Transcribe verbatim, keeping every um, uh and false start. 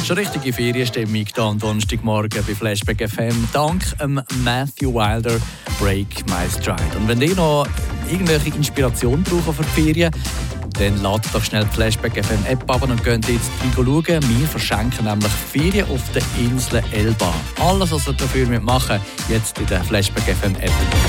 Schon richtige Ferienstimmung hier am Donnerstagmorgen bei Flashback F M. Dank ähm, Matthew Wilder, Break My Stride. Und wenn ihr noch irgendwelche Inspiration braucht für die Ferien, dann ladet doch schnell die Flashback F M App ab und könnt jetzt schauen. Wir verschenken nämlich Ferien auf der Insel Elba. Alles, was ihr dafür machen müsst, jetzt in der Flashback F M App.